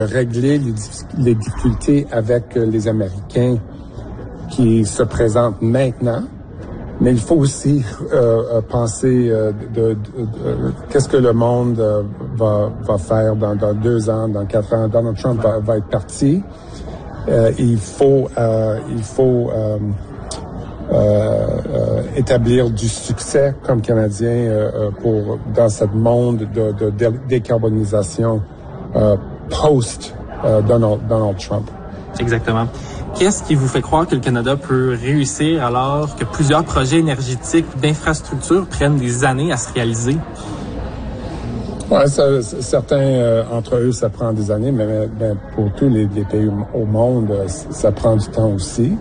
régler les difficultés avec les Américains qui se présentent maintenant. Mais il faut aussi penser qu'est-ce que le monde va faire dans 2 ans, dans 4 ans. Donald Trump va être parti. Il faut établir du succès comme Canadien dans ce monde de décarbonisation post Donald Trump. Exactement. Qu'est-ce qui vous fait croire que le Canada peut réussir alors que plusieurs projets énergétiques ou d'infrastructures prennent des années à se réaliser? Ouais, certains entre eux, ça prend des années, mais pour tous les pays au monde, ça prend du temps aussi.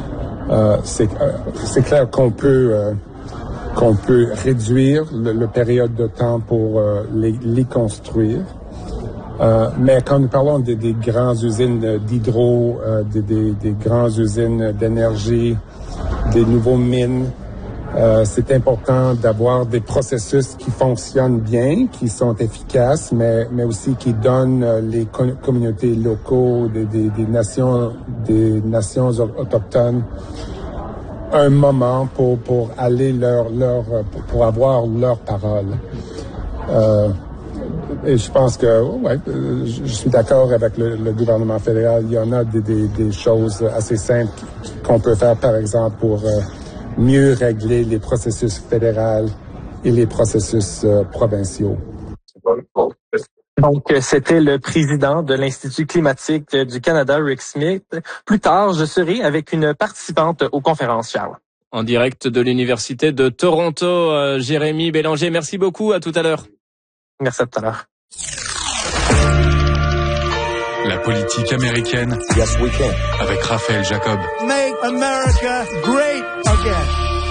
C'est clair qu'on peut réduire le période de temps pour les construire. Mais quand nous parlons des grandes usines d'hydro, des grandes usines d'énergie, des nouveaux mines, c'est important d'avoir des processus qui fonctionnent bien, qui sont efficaces, mais aussi qui donnent les communautés locaux, des nations autochtones un moment pour aller pour avoir leur parole. Et je pense que, je suis d'accord avec le gouvernement fédéral. Il y en a des choses assez simples qu'on peut faire, par exemple, pour mieux régler les processus fédéraux et les processus provinciaux. Donc, c'était le président de l'Institut climatique du Canada, Rick Smith. Plus tard, je serai avec une participante aux conférences, Charles. En direct de l'Université de Toronto, Jérémy Bélanger. Merci beaucoup. À tout à l'heure. Merci, à tout à l'heure. La politique américaine. Yes, we can. Avec Raphaël Jacob. Make America great again.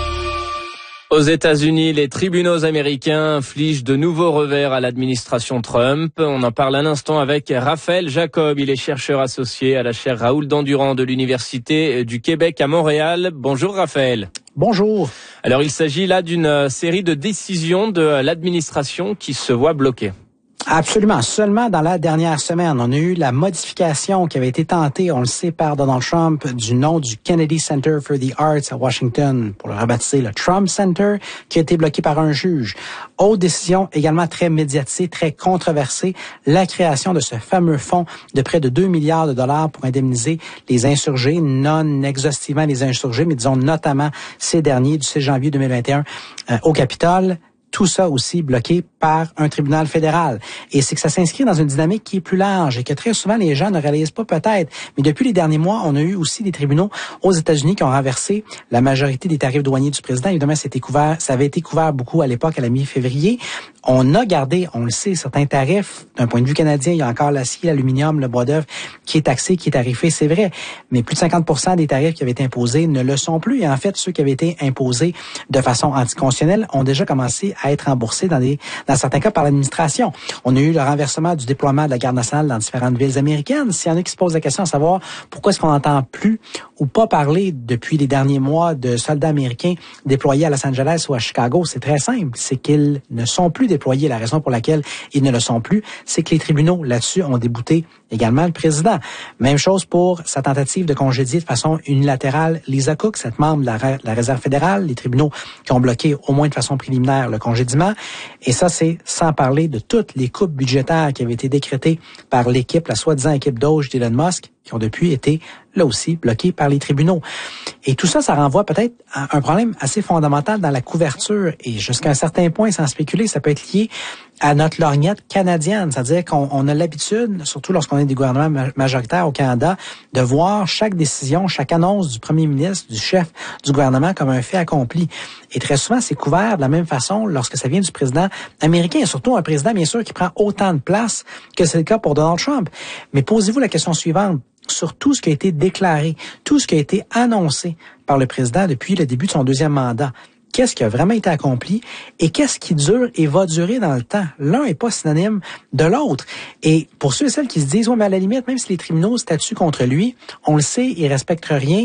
Aux États-Unis, les tribunaux américains infligent de nouveaux revers à l'administration Trump. On en parle un instant avec Raphaël Jacob. Il est chercheur associé à la chaire Raoul Dandurand de l'Université du Québec à Montréal. Bonjour Raphaël. Bonjour. Alors il s'agit là d'une série de décisions de l'administration qui se voit bloquée. Absolument. Seulement dans la dernière semaine, on a eu la modification qui avait été tentée, on le sait, par Donald Trump, du nom du Kennedy Center for the Arts à Washington, pour le rebaptiser le Trump Center, qui a été bloqué par un juge. Autre décision également très médiatisée, très controversée, la création de ce fameux fonds de près de 2 milliards de dollars pour indemniser les insurgés, non exhaustivement les insurgés, mais disons notamment ces derniers du 6 janvier 2021 au Capitole. Tout ça aussi bloqué par un tribunal fédéral. Et c'est que ça s'inscrit dans une dynamique qui est plus large et que très souvent les gens ne réalisent pas peut-être. Mais depuis les derniers mois, on a eu aussi des tribunaux aux États-Unis qui ont renversé la majorité des tarifs douaniers du président. Évidemment, ça avait été couvert beaucoup à l'époque, à la mi-février. On a gardé, on le sait, certains tarifs. D'un point de vue canadien, il y a encore l'acier, l'aluminium, le bois d'œuvre qui est taxé, qui est tarifé, c'est vrai. Mais plus de 50% des tarifs qui avaient été imposés ne le sont plus. Et en fait, ceux qui avaient été imposés de façon anticonstitutionnelle ont déjà commencé à être remboursés dans certains cas par l'administration. On a eu le renversement du déploiement de la Garde nationale dans différentes villes américaines. S'il y en a qui se posent la question à savoir pourquoi est-ce qu'on n'entend plus ou pas parler depuis les derniers mois de soldats américains déployés à Los Angeles ou à Chicago, c'est très simple. C'est qu'ils ne sont plus déployés. La raison pour laquelle ils ne le sont plus, c'est que les tribunaux là-dessus ont débouté également le président. Même chose pour sa tentative de congédier de façon unilatérale Lisa Cook, cette membre de la Réserve fédérale, les tribunaux qui ont bloqué au moins de façon préliminaire le congédiement. Et ça, c'est sans parler de toutes les coupes budgétaires qui avaient été décrétées par l'équipe, la soi-disant équipe Doge d'Elon Musk, qui ont depuis été, là aussi, bloqués par les tribunaux. Et tout ça, ça renvoie peut-être à un problème assez fondamental dans la couverture. Et jusqu'à un certain point, sans spéculer, ça peut être lié à notre lorgnette canadienne. C'est-à-dire qu'on a l'habitude, surtout lorsqu'on est des gouvernements majoritaires au Canada, de voir chaque décision, chaque annonce du premier ministre, du chef du gouvernement comme un fait accompli. Et très souvent, c'est couvert de la même façon lorsque ça vient du président américain. Et surtout un président, bien sûr, qui prend autant de place que c'est le cas pour Donald Trump. Mais posez-vous la question suivante. Sur tout ce qui a été déclaré, tout ce qui a été annoncé par le président depuis le début de son deuxième mandat, qu'est-ce qui a vraiment été accompli et qu'est-ce qui dure et va durer dans le temps? L'un n'est pas synonyme de l'autre. Et pour ceux et celles qui se disent, ouais, mais à la limite, même si les tribunaux statuent contre lui, on le sait, il respecte rien,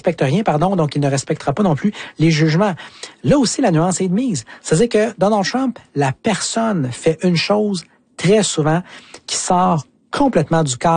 donc il ne respectera pas non plus les jugements. Là aussi, la nuance est de mise. C'est-à-dire que Donald Trump, la personne fait une chose très souvent qui sort complètement du cadre